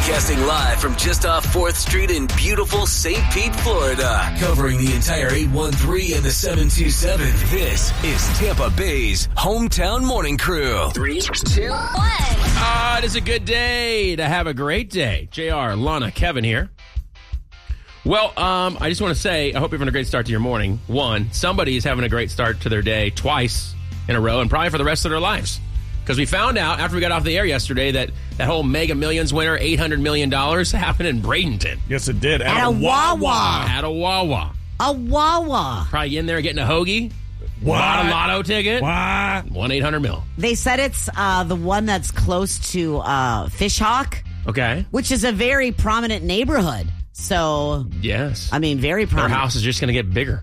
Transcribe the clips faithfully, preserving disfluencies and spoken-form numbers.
Broadcasting live from just off fourth Street in beautiful Saint Pete, Florida. Covering the entire eight one three and the seven two seven. This is Tampa Bay's Hometown Morning Crew. Three, two, one. Ah, it is a good day to have a great day. J R, Lana, Kevin here. Well, um, I just want to say, I hope you're having a great start to your morning. One, somebody is having a great start to their day twice in a row and probably for the rest of their lives. Because we found out after we got off the air yesterday that that whole Mega Millions winner, eight hundred million dollars, happened in Bradenton. Yes, it did. At, At a Wawa. Wawa. At a Wawa. A Wawa. Probably in there getting a hoagie. What? Bought a lotto ticket. What? One eight hundred mil. They said it's uh, the one that's close to uh, Fishhawk. Okay. Which is a very prominent neighborhood. So, yes. I mean, very prominent. Their house is just going to get bigger.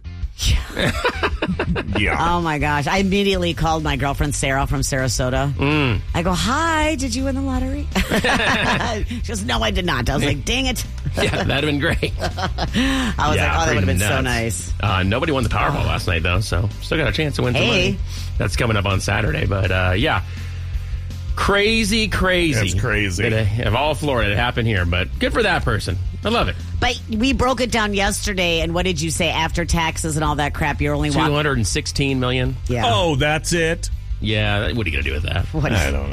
Yeah. Oh, my gosh. I immediately called my girlfriend, Sarah, from Sarasota. Mm. I go, hi, did you win the lottery? She goes, no, I did not. I was like, dang it. Yeah, that'd have been great. I was yeah, like, oh, that would have been nuts. so nice. Uh, nobody won the Powerball last night, though, so still got a chance to win some Hey. money. That's coming up on Saturday, but uh, yeah. Crazy, crazy. That's crazy. That, of all of Florida, it happened here, but good for that person. I love it. But we broke it down yesterday, and what did you say? After taxes and all that crap, you're only two walking. hundred sixteen million dollars. Yeah. Oh, that's it? Yeah, what are you going to do with that? What I don't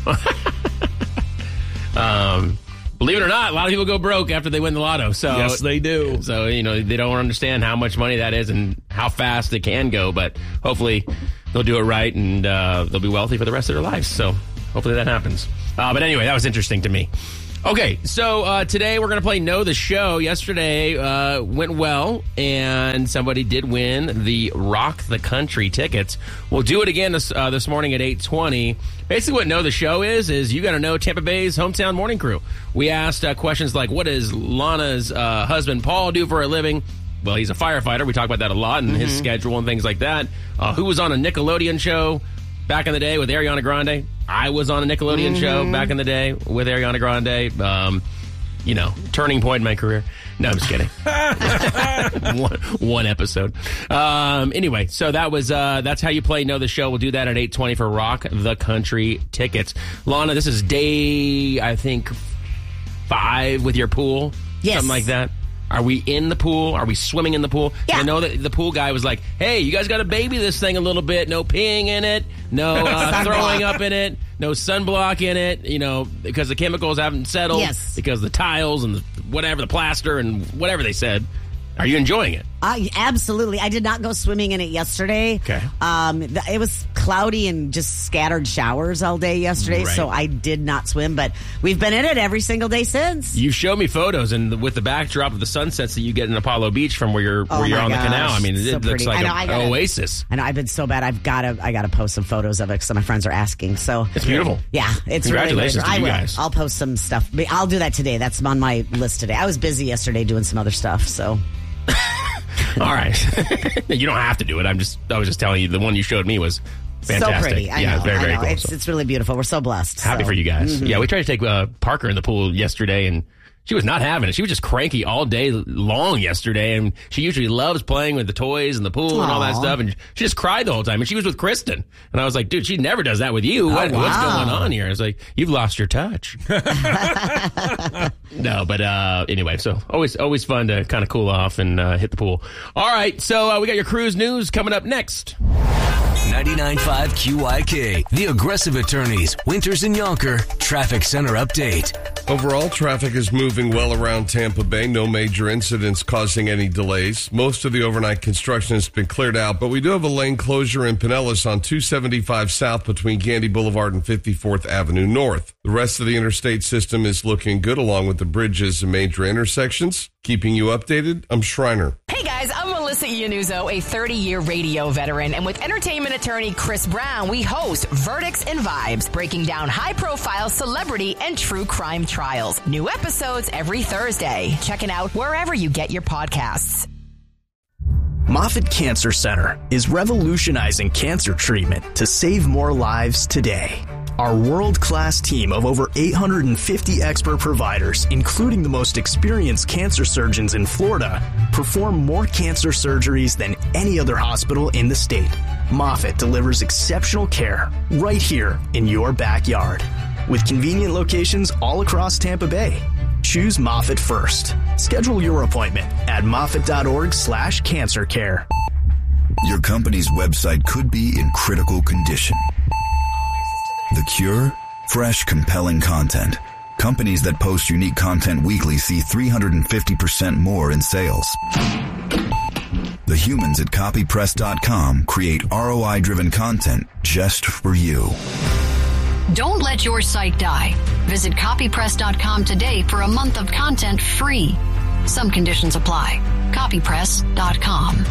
know. um, believe it or not, a lot of people go broke after they win the lotto. So Yes, they do. So, you know, they don't understand how much money that is and how fast it can go, but hopefully they'll do it right and uh, they'll be wealthy for the rest of their lives. So hopefully that happens. Uh, but anyway, that was interesting to me. Okay, so uh, today we're going to play Know the Show. Yesterday uh, went well, and somebody did win the Rock the Country tickets. We'll do it again this, uh, this morning at eight twenty. Basically what Know the Show is, is you got to know Tampa Bay's Hometown Morning Crew. We asked uh, questions like, what does Lana's uh, husband Paul do for a living? Well, he's a firefighter. We talk about that a lot, and mm-hmm. his schedule and things like that. Uh, who was on a Nickelodeon show back in the day with Ariana Grande? I was on a Nickelodeon mm-hmm. show back in the day with Ariana Grande. Um, you know, turning point in my career. No, I'm just kidding. one, one episode. Um, anyway, so that was uh, that's how you play Know the Show. We'll do that at eight twenty for Rock the Country tickets. Lana, this is day, I think, five with your pool. Yes. Something like that. Are we in the pool? Are we swimming in the pool? Yeah. I know that the pool guy was like, hey, you guys got to baby this thing a little bit. No peeing in it. No uh, throwing up in it. No sunblock in it. You know, because the chemicals haven't settled. Yes. Because the tiles and the whatever, the plaster and whatever they said. Are you enjoying it? Uh, absolutely. I did not go swimming in it yesterday. Okay. Um, th- it was cloudy and just scattered showers all day yesterday, Right. so I did not swim. But we've been in it every single day since. You showed me photos, and the, with the backdrop of the sunsets that you get in Apollo Beach from where you're Oh where you're my on gosh, the canal. I mean, it so looks pretty. like I know, a, I gotta- an oasis. I know I've been so bad. I've got to. I got to post some photos of it because my friends are asking. So It's beautiful. Yeah, it's Congratulations really to good. you I will. guys. I'll post some stuff. But I'll do that today. That's on my list today. I was busy yesterday doing some other stuff. So. All right. You don't have to do it. I'm just. I was just telling you. The one you showed me was fantastic. So pretty. I yeah, know. it's very, I very know. cool. It's, So it's really beautiful. We're so blessed. happy so. for you guys. Mm-hmm. Yeah, we tried to take uh, Parker in the pool yesterday, and she was not having it. She was just cranky all day long yesterday, and she usually loves playing with the toys and the pool and all that Aw. stuff, and she just cried the whole time. And she was with Kristen, and I was like, dude, she never does that with you. What, wow. What's going on here? I was like, you've lost your touch. No, but uh, anyway, so always always fun to kind of cool off and uh, hit the pool. All right, so uh, we got your cruise news coming up next. ninety-nine point five Q Y K, The Aggressive Attorneys, Winters and Yonker, Traffic Center Update. Overall, traffic is moving well around Tampa Bay. No major incidents causing any delays. Most of the overnight construction has been cleared out, but we do have a lane closure in Pinellas on two seventy-five South between Gandy Boulevard and fifty-fourth Avenue North. The rest of the interstate system is looking good along with the bridges and major intersections. Keeping you updated, I'm Shriner. Hey guys, I'm Melissa Iannuzzo, a thirty-year radio veteran, and with entertainment attorney Chris Brown, we host Verdicts and Vibes, breaking down high-profile celebrity and true crime trials. New episodes every Thursday. Check it out wherever you get your podcasts. Moffitt Cancer Center is revolutionizing cancer treatment to save more lives today. Our world-class team of over eight hundred fifty expert providers, including the most experienced cancer surgeons in Florida, perform more cancer surgeries than any other hospital in the state. Moffitt delivers exceptional care right here in your backyard. with convenient locations all across Tampa Bay. Choose Moffitt first. Schedule your appointment at moffitt.org slash cancer care. Your company's website could be in critical condition. The cure? Fresh, compelling content. Companies that post unique content weekly see three hundred fifty percent more in sales. The humans at copy press dot com create R O I-driven content just for you. Don't let your site die. Visit copy press dot com today for a month of content free. Some conditions apply. copy press dot com.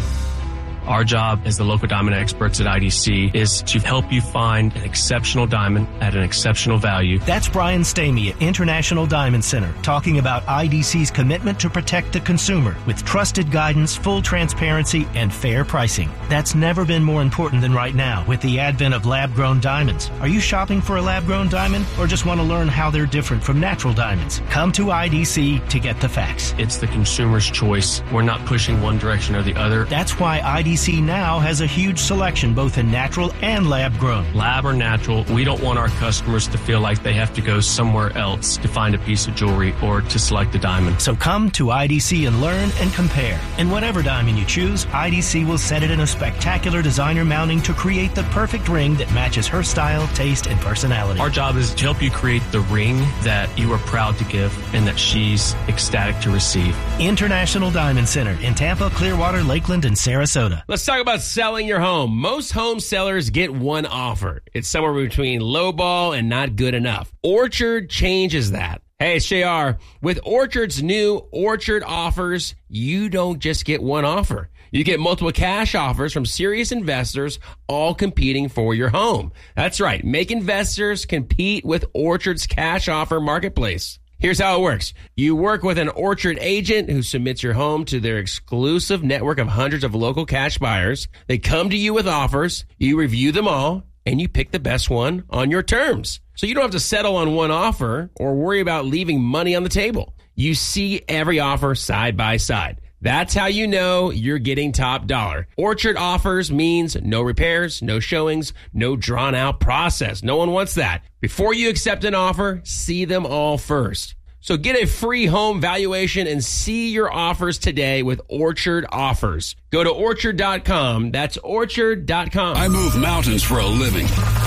Our job as the local diamond experts at I D C is to help you find an exceptional diamond at an exceptional value. That's Brian Stamey at International Diamond Center talking about I D C's commitment to protect the consumer with trusted guidance, full transparency, and fair pricing. That's never been more important than right now with the advent of lab-grown diamonds. Are you shopping for a lab-grown diamond or just want to learn how they're different from natural diamonds? Come to I D C to get the facts. It's the consumer's choice. We're not pushing one direction or the other. That's why I D C I D C now has a huge selection both in natural and lab grown. Lab or natural, we don't want our customers to feel like they have to go somewhere else to find a piece of jewelry or to select a diamond. So come to I D C and learn and compare. And whatever diamond you choose, I D C will set it in a spectacular designer mounting to create the perfect ring that matches her style, taste, and personality. Our job is to help you create the ring that you are proud to give and that she's ecstatic to receive. International Diamond Center in Tampa, Clearwater, Lakeland, and Sarasota. Let's talk about selling your home. Most home sellers get one offer. It's somewhere between lowball and not good enough. Orchard changes that. Hey, it's J R. With Orchard's new Orchard offers, you don't just get one offer. You get multiple cash offers from serious investors, all competing for your home. That's right. Make investors compete with Orchard's cash offer marketplace. Here's how it works. You work with an Orchard agent who submits your home to their exclusive network of hundreds of local cash buyers. They come to you with offers. You review them all, and you pick the best one on your terms. So you don't have to settle on one offer or worry about leaving money on the table. You see every offer side by side. That's how you know you're getting top dollar. Orchard offers means no repairs, no showings, no drawn out process. No one wants that. Before you accept an offer, see them all first. So get a free home valuation and see your offers today with Orchard Offers. Go to orchard dot com. That's orchard dot com. I move mountains for a living.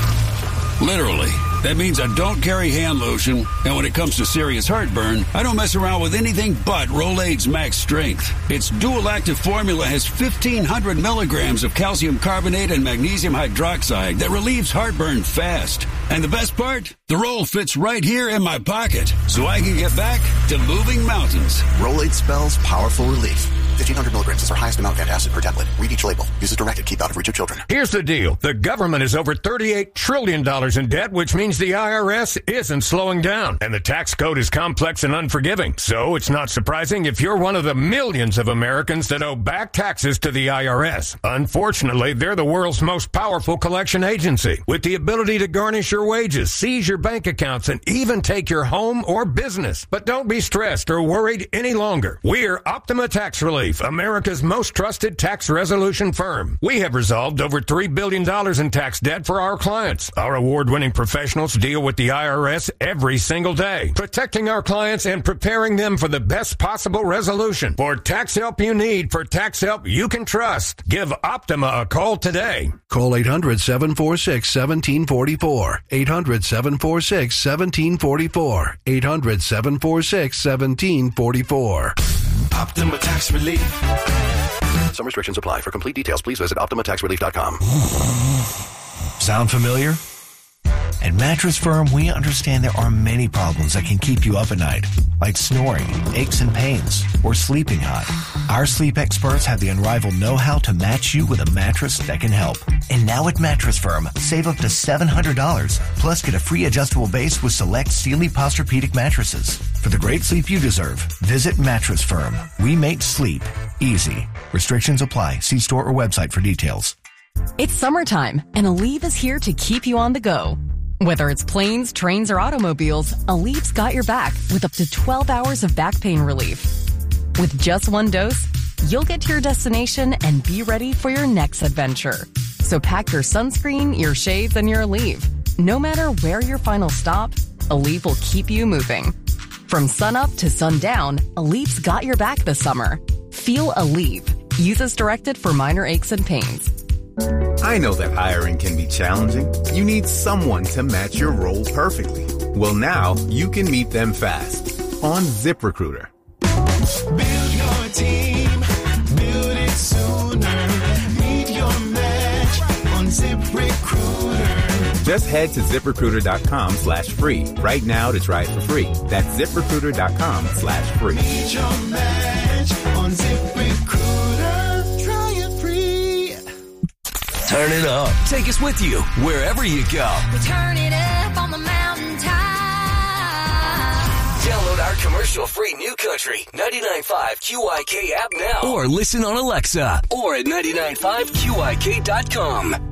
Literally. That means I don't carry hand lotion, and when it comes to serious heartburn, I don't mess around with anything but Rolaids Max Strength. Its dual-active formula has fifteen hundred milligrams of calcium carbonate and magnesium hydroxide that relieves heartburn fast. And the best part? The roll fits right here in my pocket, so I can get back to moving mountains. Rolaids spells powerful relief. fifteen hundred milligrams is our highest amount of antacid per tablet. Read each label. Use as directed. Keep out of reach of children. Here's the deal. The government is over thirty-eight trillion dollars in debt, which means the I R S isn't slowing down. And the tax code is complex and unforgiving. So it's not surprising if you're one of the millions of Americans that owe back taxes to the I R S. Unfortunately, they're the world's most powerful collection agency, with the ability to garnish your wages, seize your bank accounts, and even take your home or business. But don't be stressed or worried any longer. We're Optima Tax Relief, America's most trusted tax resolution firm. We have resolved over three billion dollars in tax debt for our clients. Our award-winning professionals deal with the I R S every single day, protecting our clients and preparing them for the best possible resolution. For tax help you need, for tax help you can trust, give Optima a call today. Call eight hundred, seven four six, one seven four four. eight hundred, seven four six, one seven four four. eight hundred, seven four six, one seven four four. Optima Tax Relief. Some restrictions apply. For complete details, please visit optima tax relief dot com. Sound familiar? At Mattress Firm, we understand there are many problems that can keep you up at night, like snoring, aches and pains, or sleeping hot. Our sleep experts have the unrivaled know-how to match you with a mattress that can help. And now at Mattress Firm, save up to seven hundred dollars, plus get a free adjustable base with select Sealy Posturepedic mattresses. For the great sleep you deserve, visit Mattress Firm. We make sleep easy. Restrictions apply. See store or website for details. It's summertime, and Aleve is here to keep you on the go. Whether it's planes, trains, or automobiles, Aleve's got your back with up to twelve hours of back pain relief. With just one dose, you'll get to your destination and be ready for your next adventure. So pack your sunscreen, your shades, and your Aleve. No matter where your final stop, Aleve will keep you moving. From sunup to sundown, Aleve's got your back this summer. Feel Aleve. Use as directed for minor aches and pains. I know that hiring can be challenging. You need someone to match your role perfectly. Well, now you can meet them fast on ZipRecruiter. Build your team, build it sooner. Meet your match on ZipRecruiter. Just head to ZipRecruiter.com slash free right now to try it for free. That's ZipRecruiter.com slash free. Meet your match on ZipRecruiter. Try it free. Turn it up. Take us with you wherever you go. We turn it up on the mountaintop. Download our commercial-free New Country ninety-nine point five Q I K app now. Or listen on Alexa or at ninety-nine point five Q I K dot com.